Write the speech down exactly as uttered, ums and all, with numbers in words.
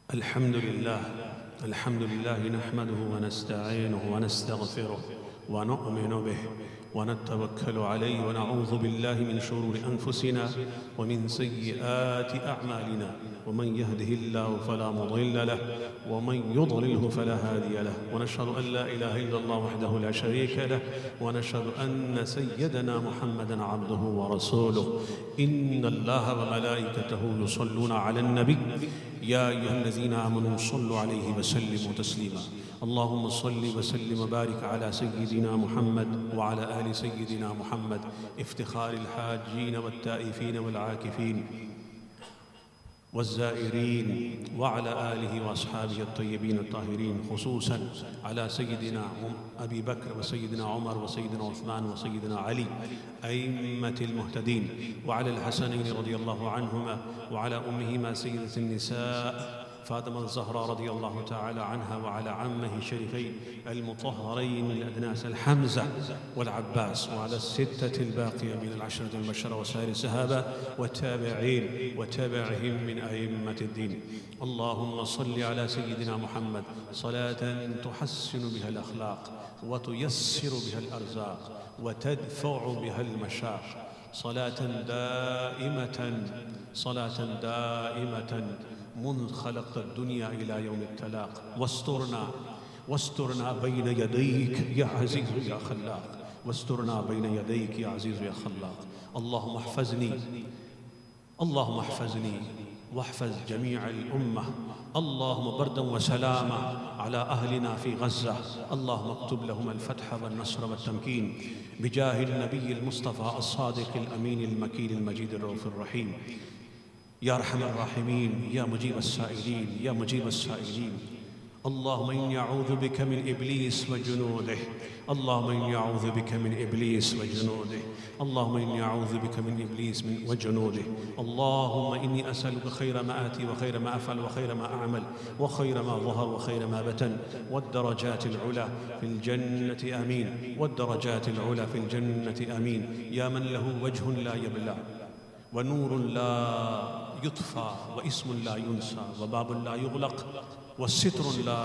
الحمد لله الحمد لله نحمده ونستعينه ونستغفره ونؤمن به ونتوكل عليه ونعوذ بالله من شرور أنفسنا ومن سيئات أعمالنا، ومن يهده الله فلا مضل له ومن يضلله فلا هادي له، ونشهد أن لا إله إلا الله وحده لا شريك له، ونشهد أن سيدنا محمدًا عبده ورسوله. إن الله وملائكته يصلون على النبي يا أيها الذين آمنوا صلوا عليه وسلموا تسليما. اللهم صل وسلم وبارك على سيدنا محمد وعلى آل سيدنا محمد، افتخار الحاجين والتائفين والعاكفين والزائرين، وعلى آله وأصحابه الطيبين الطاهرين، خصوصاً على سيدنا أبي بكر وسيدنا عمر وسيدنا عثمان وسيدنا علي أئمة المهتدين، وعلى الحسنين رضي الله عنهما، وعلى أمهما سيدة النساء فاطمة الزهراء رضي الله تعالى عنها، وعلى عمه الشريفين المطهرين الأدناس الحمزة والعباس، وعلى الستة الباقية من العشرة المبشرة وسائر الصحابة والتابعين وتابعهم من أئمة الدين. اللهم صل على سيدنا محمد صلاة تحسن بها الأخلاق وتيسر بها الأرزاق وتدفع بها المشاق، صلاة دائمة صلاة دائمة منذ خلقت الدنيا إلى يوم التلاق. واسترنا واسترنا بين يديك يا عزيز يا خلاق، واسترنا بين يديك يا عزيز يا خلاق. اللهم احفظني اللهم احفظني واحفظ جميع الأمة. اللهم بردا وسلاما على أهلنا في غزة. اللهم اكتب لهم الفتح والنصر والتمكين بجاه النبي المصطفى الصادق الأمين المكين المجيد الرؤوف الرحيم. يا أرحم الراحمين، يا مجيب السائلين، يا مجيب السائلين. اللهم إني أعوذ بك من إبليس وجنوده. اللهم إني أعوذ بك من إبليس وجنوده. اللهم إني أعوذ بك من إبليس وجنوده. اللهم إني أسألك خير ما آتي وخير ما أفعل وخير ما أعمل وخير ما ظهر وخير ما بطن، والدرجات العلى في الجنة آمين، والدرجات العلى في الجنة آمين. يا من له وجه لا يبلى ونور لا يطفى واسم لا ينسى وباب لا يغلق وستر لا